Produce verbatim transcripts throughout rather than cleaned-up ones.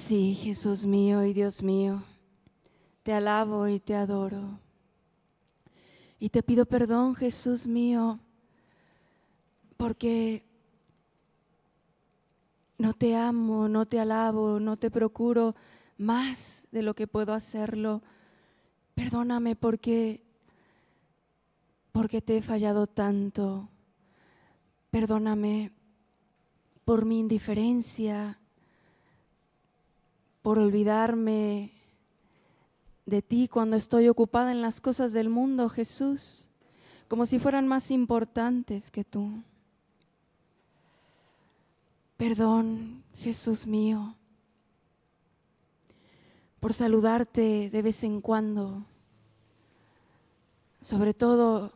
Sí, Jesús mío y Dios mío, te alabo y te adoro. Y te pido perdón, Jesús mío, porque no te amo, no te alabo, no te procuro más de lo que puedo hacerlo. Perdóname porque, porque te he fallado tanto. Perdóname por mi indiferencia, por olvidarme de ti cuando estoy ocupada en las cosas del mundo, Jesús, como si fueran más importantes que tú. Perdón, Jesús mío, por saludarte de vez en cuando, sobre todo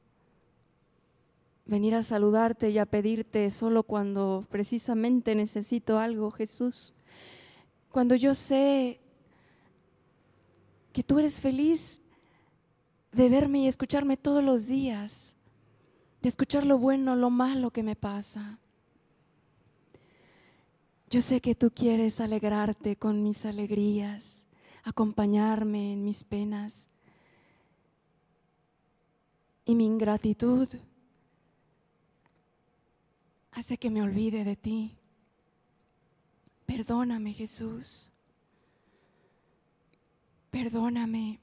venir a saludarte y a pedirte solo cuando precisamente necesito algo, Jesús. Cuando yo sé que tú eres feliz de verme y escucharme todos los días, de escuchar lo bueno, lo malo que me pasa. Yo sé que tú quieres alegrarte con mis alegrías, acompañarme en mis penas. Y mi ingratitud hace que me olvide de ti. Perdóname, Jesús. Perdóname.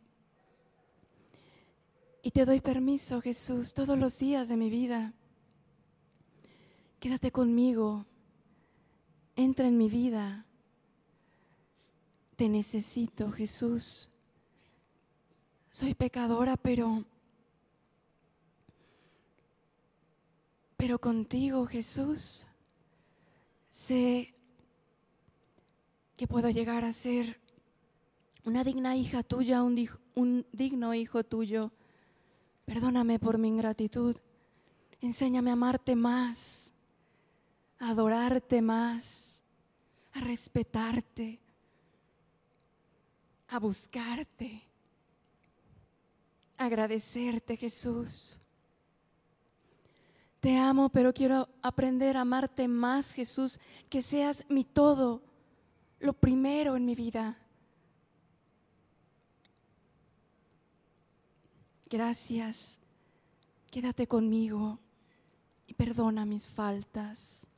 Y te doy permiso, Jesús, todos los días de mi vida. Quédate conmigo. Entra en mi vida. Te necesito, Jesús. Soy pecadora, pero, pero contigo, Jesús, sé que puedo llegar a ser una digna hija tuya, un, un digno hijo tuyo. Perdóname por mi ingratitud. Enséñame a amarte más, a adorarte más, a respetarte, a buscarte, a agradecerte, Jesús. Te amo, pero quiero aprender a amarte más, Jesús, que seas mi todo, lo primero en mi vida. Gracias, quédate conmigo y perdona mis faltas.